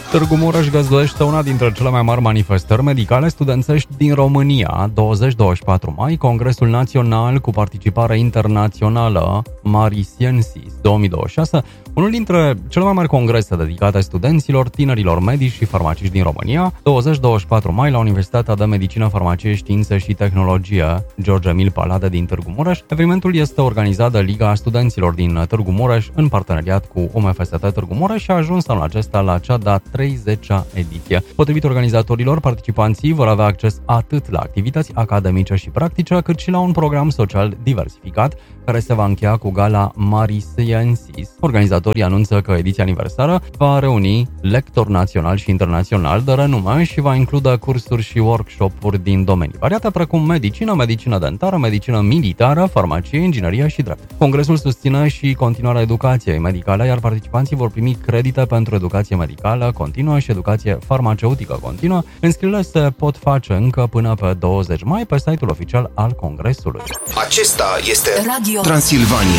Târgu Mureș găzduiește una dintre cele mai mari manifestări medicale studențești din România. 20-24 mai, Congresul Național cu participare internațională Marisiensis 2026, unul dintre cele mai mari congrese dedicate studenților, tinerilor medici și farmaciști din România. 20-24 mai, la Universitatea de Medicină, Farmacie, Științe și Tehnologie George Emil Palade din Târgu Mureș. Evenimentul este organizat de Liga Studenților din Târgu Mureș în parteneriat cu UMFST Târgu Mureș și a ajuns anul acesta la cea de-a 30-a ediție. Potrivit organizatorilor, participanții vor avea acces atât la activități academice și practice, cât și la un program social diversificat, care se va încheia cu gala Marisiensis. Organizatorii anunță că ediția aniversară va reuni lectori naționali și internaționali de renume și va include cursuri și workshop-uri din domenii variate, precum medicină, medicină dentară, medicină militară, farmacie, inginerie și drept. Congresul susține și continuarea educației medicale, iar participanții vor primi credite pentru educație medicală continuă și educație farmaceutică continuă. Înscrierile se pot face încă până pe 20 mai pe site-ul oficial al Congresului. Acesta este Radio Transilvania.